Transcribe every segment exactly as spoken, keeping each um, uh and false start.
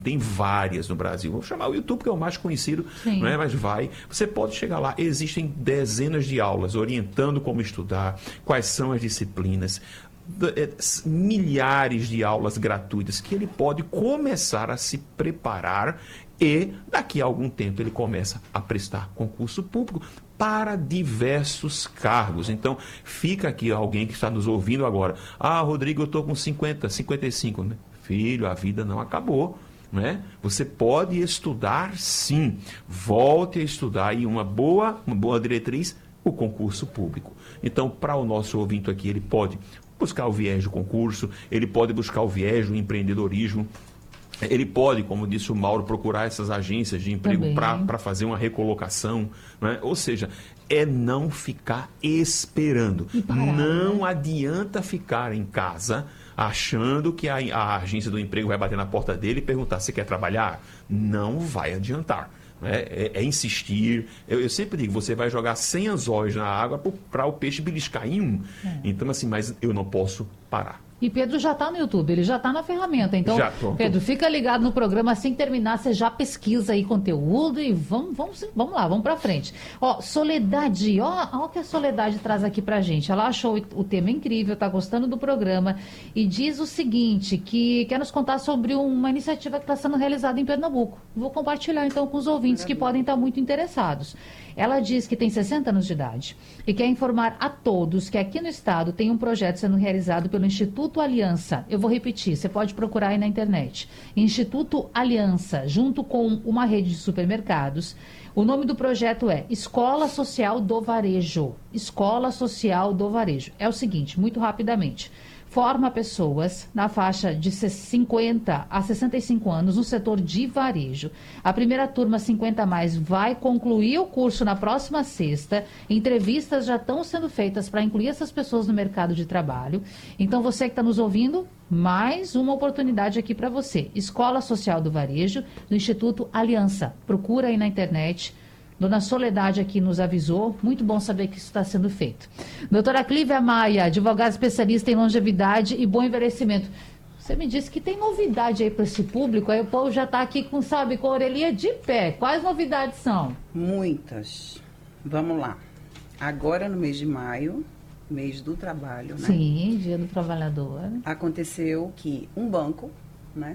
Tem várias no Brasil. Vou chamar o YouTube, que é o mais conhecido, não é? Mas vai. Você pode chegar lá. Existem dezenas de aulas orientando como estudar, quais são as disciplinas, milhares de aulas gratuitas que ele pode começar a se preparar e, daqui a algum tempo, ele começa a prestar concurso público para diversos cargos. Então, fica aqui alguém que está nos ouvindo agora. Ah, Rodrigo, eu estou com cinquenta, cinquenta e cinco. Filho, a vida não acabou. Né? Você pode estudar, sim. Volte a estudar e uma boa, uma boa diretriz, o concurso público. Então, para o nosso ouvinte aqui, ele pode buscar o viés do concurso, ele pode buscar o viés do empreendedorismo, ele pode, como disse o Mauro, procurar essas agências de emprego para fazer uma recolocação. Né? Ou seja, é não ficar esperando. Parar, não né? adianta ficar em casa achando que a, a agência do emprego vai bater na porta dele e perguntar se quer trabalhar. Não vai adiantar. Né? É, é insistir. Eu, eu sempre digo, você vai jogar cem anzóis na água para o peixe beliscar em um. É. Então, assim, mas eu não posso parar. E Pedro já está no YouTube, ele já está na ferramenta. Então, Pedro, fica ligado no programa. Assim que terminar, você já pesquisa aí conteúdo e vamos, vamos, vamos lá, vamos para frente. Ó, Soledade, ó, ó o que a Soledade traz aqui pra gente. Ela achou o tema incrível, está gostando do programa e diz o seguinte, que quer nos contar sobre uma iniciativa que está sendo realizada em Pernambuco. Vou compartilhar então com os ouvintes que podem estar muito interessados. Ela diz que tem sessenta anos de idade e quer informar a todos que aqui no estado tem um projeto sendo realizado pelo Instituto Aliança. Eu vou repetir, você pode procurar aí na internet. Instituto Aliança, junto com uma rede de supermercados. O nome do projeto é Escola Social do Varejo. Escola Social do Varejo. É o seguinte, muito rapidamente. Forma pessoas na faixa de cinquenta a sessenta e cinco anos no setor de varejo. A primeira turma cinquenta a mais vai concluir o curso na próxima sexta. Entrevistas já estão sendo feitas para incluir essas pessoas no mercado de trabalho. Então, você que está nos ouvindo, mais uma oportunidade aqui para você. Escola Social do Varejo, do Instituto Aliança. Procura aí na internet. Dona Soledade aqui nos avisou, muito bom saber que isso está sendo feito. Doutora Clívia Maia, advogada especialista em longevidade e bom envelhecimento. Você me disse que tem novidade aí para esse público, aí o povo já está aqui com, sabe, com a orelhinha de pé. Quais novidades são? Muitas. Vamos lá. Agora no mês de maio, mês do trabalho, né? Sim, Dia do Trabalhador. Aconteceu que um banco, né?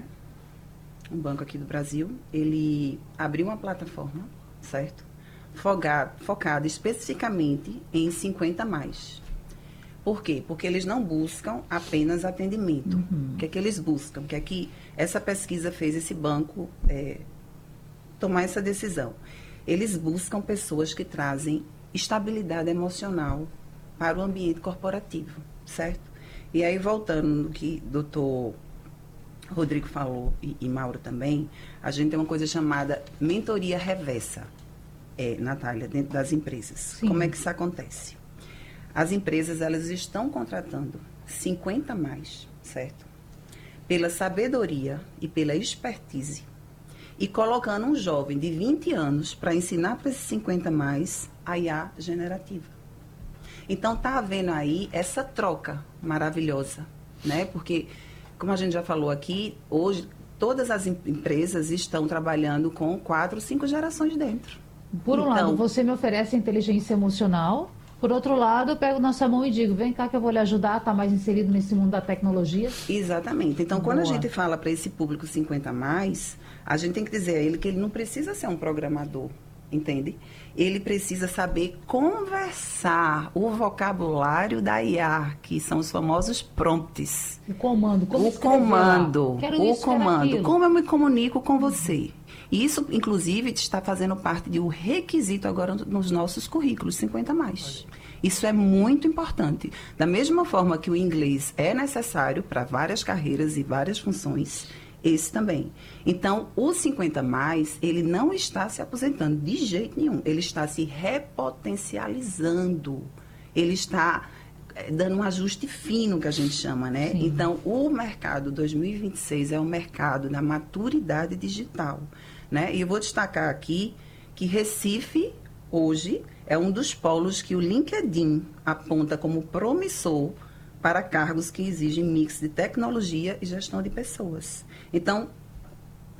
Um banco aqui do Brasil, ele abriu uma plataforma, certo? Fogado, focado especificamente em cinquenta mais. Por quê? Porque eles não buscam apenas atendimento. Uhum. O que é que eles buscam? O que é que essa pesquisa fez esse banco é, tomar essa decisão? Eles buscam pessoas que trazem estabilidade emocional para o ambiente corporativo, certo? E aí, voltando no que o doutor Rodrigo falou e, e Mauro também, a gente tem uma coisa chamada mentoria reversa. É, Natália, dentro das empresas. Sim. Como é que isso acontece? As empresas, elas estão contratando cinquenta mais, certo? Pela sabedoria e pela expertise. E colocando um jovem de vinte anos para ensinar para esses cinquenta mais a I A generativa. Então, está havendo aí essa troca maravilhosa, né? Porque, como a gente já falou aqui, hoje todas as empresas estão trabalhando com quatro, cinco gerações dentro. Por um então, lado, você me oferece inteligência emocional. Por outro lado, eu pego nossa mão e digo, vem cá que eu vou lhe ajudar a estar mais inserido nesse mundo da tecnologia. Exatamente. Então, Boa. Quando a gente fala para esse público cinquenta mais, a gente tem que dizer a ele que ele não precisa ser um programador, entende? Ele precisa saber conversar o vocabulário da I A, que são os famosos prompts. O comando. Como o comando. Quero o isso, comando. quero Como eu me comunico com você. Isso, inclusive, está fazendo parte de um requisito agora nos nossos currículos, cinquenta mais. Isso é muito importante. Da mesma forma que o inglês é necessário para várias carreiras e várias funções, esse também. Então, o cinquenta mais, ele não está se aposentando de jeito nenhum. Ele está se repotencializando. Ele está dando um ajuste fino, que a gente chama, né? Sim. Então, o mercado dois mil e vinte e seis é o mercado da maturidade digital, né? E eu vou destacar aqui que Recife, hoje, é um dos polos que o LinkedIn aponta como promissor para cargos que exigem mix de tecnologia e gestão de pessoas. Então,